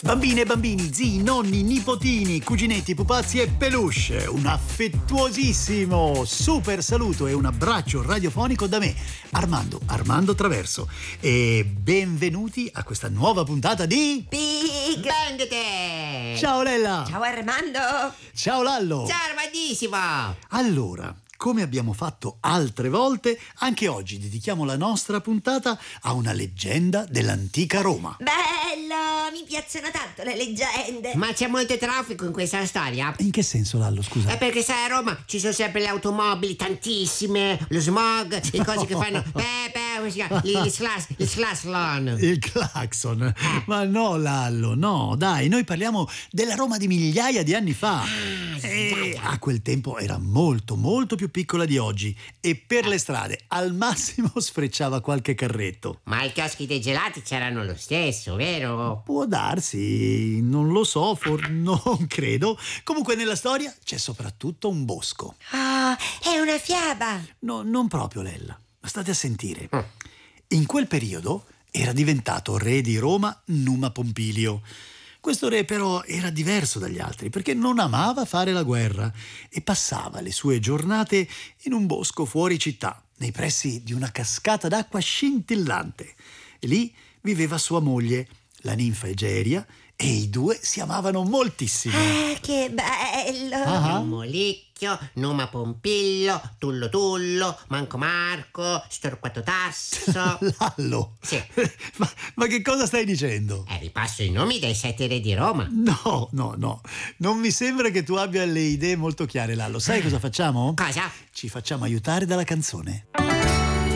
Bambine e bambini, zii, nonni, nipotini, cuginetti, pupazzi e peluche, un affettuosissimo super saluto e un abbraccio radiofonico da me, Armando Traverso, e benvenuti a questa nuova puntata di Big Vendete! Ciao Lella! Ciao Armando! Ciao Lallo! Ciao Armandissimo! Allora, come abbiamo fatto altre volte, anche oggi dedichiamo la nostra puntata a una leggenda dell'antica Roma. Bello! Mi piacciono tanto le leggende! Ma c'è molto traffico in questa storia? In che senso, Lallo, scusa? È perché sai, a Roma ci sono sempre le automobili, tantissime, lo smog, le cose che fanno come si chiama? Il slashlon. Il clacson. Ma no, Lallo, no, dai, noi parliamo della Roma di migliaia di anni fa. E a quel tempo era molto, molto più piccola di oggi e per le strade al massimo sfrecciava qualche carretto. Ma i chioschi dei gelati c'erano lo stesso, vero? Può darsi, non lo so, non credo. Comunque nella storia c'è soprattutto un bosco. Oh, è una fiaba! No, non proprio, Lella. State a sentire. In quel periodo era diventato re di Roma Numa Pompilio. Questo re però era diverso dagli altri perché non amava fare la guerra e passava le sue giornate in un bosco fuori città, nei pressi di una cascata d'acqua scintillante. E lì viveva sua moglie, la ninfa Egeria, e i due si amavano moltissimo. Ah, che bello! Molicchio, Numa Pompilio, Tullo, Manco Marco, Storquato Tasso. Lallo! Sì. Ma che cosa stai dicendo? Ripasso i nomi dei 7 re di Roma. No, non mi sembra che tu abbia le idee molto chiare, Lallo. Sai cosa facciamo? Cosa? Ci facciamo aiutare dalla canzone.